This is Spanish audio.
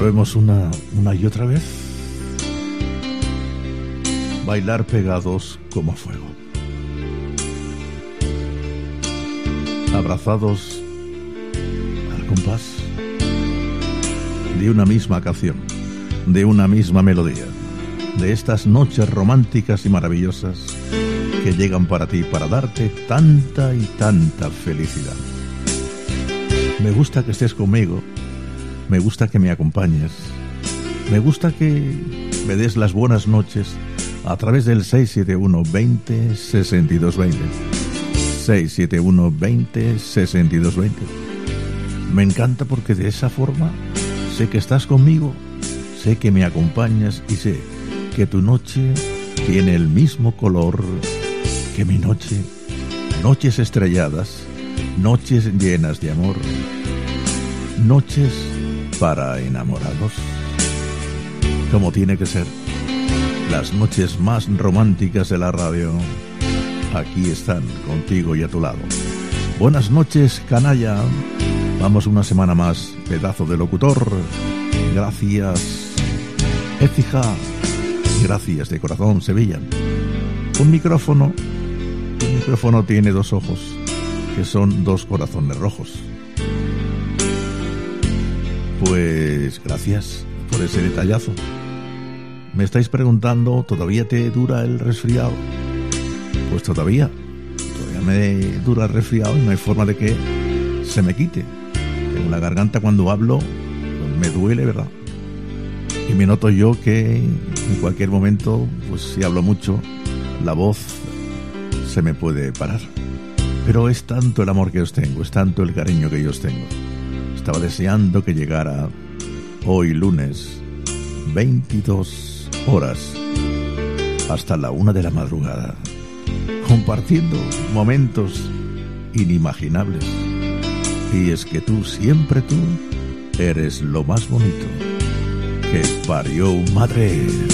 Probemos una y otra vez. Bailar pegados como fuego. Abrazados al compás de una misma canción, de una misma melodía, de estas noches románticas y maravillosas que llegan para ti para darte tanta y tanta felicidad. Me gusta que estés conmigo, me gusta que me acompañes, me gusta que me des las buenas noches a través del 671 20 62 20. 671 20 62 20. Me encanta porque de esa forma sé que estás conmigo, sé que me acompañas y sé que tu noche tiene el mismo color que mi noche. Noches estrelladas, noches llenas de amor, noches para enamorados. Como tiene que ser. Las noches más románticas de la radio aquí están contigo y a tu lado. Buenas noches, canalla. Vamos una semana más, pedazo de locutor. Gracias, Écija. Gracias de corazón, Sevilla. Un micrófono tiene dos ojos, que son dos corazones rojos. Pues gracias por ese detallazo. Me estáis preguntando, ¿todavía te dura el resfriado? Pues todavía me dura el resfriado y no hay forma de que se me quite. En la garganta cuando hablo me duele, ¿verdad? Y me noto yo que en cualquier momento, pues si hablo mucho, la voz se me puede parar. Pero es tanto el amor que os tengo, es tanto el cariño que yo os tengo. Estaba deseando que llegara hoy lunes 22 horas hasta la 1 de la madrugada, compartiendo momentos inimaginables. Y es que tú, siempre tú, eres lo más bonito que parió madre.